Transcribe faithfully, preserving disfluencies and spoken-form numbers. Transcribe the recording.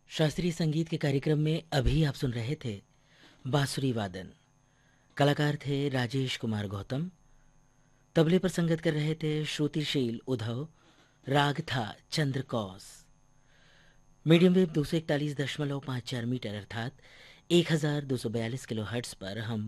शास्त्रीय संगीत के कार्यक्रम में अभी आप सुन रहे थे बांसुरी वादन। कलाकार थे राजेश कुमार गौतम। तबले पर संगत कर रहे थे श्रुतिशील उद्धव। राग था चंद्रकौस। मीडियम वेव दो सौ इकतालीस दशमलव पाँच चार मीटर अर्थात एक हजार दो सौ बयालीस किलो हर्ट्स पर हम